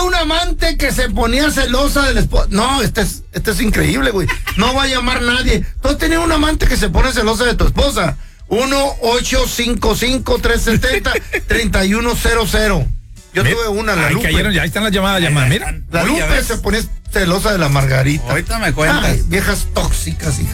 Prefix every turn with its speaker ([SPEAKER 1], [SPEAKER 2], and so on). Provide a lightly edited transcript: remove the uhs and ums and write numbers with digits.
[SPEAKER 1] una amante que se ponía celosa del esposo. No, este es increíble, güey. No va a llamar nadie. ¿Tú has tenido una amante que se pone celosa de tu esposa? 1-855-370-3100. Yo tuve una, la Lupe.
[SPEAKER 2] Cayeron, ya ahí están las llamadas, mira.
[SPEAKER 1] La Lupe se pone celosa de la Margarita.
[SPEAKER 3] Ahorita me cuentas.
[SPEAKER 1] Ay, viejas tóxicas, hija.